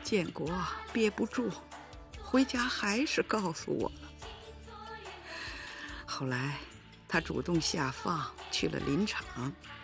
建国憋不住，回家还是告诉我了。后来他主动下放去了林场，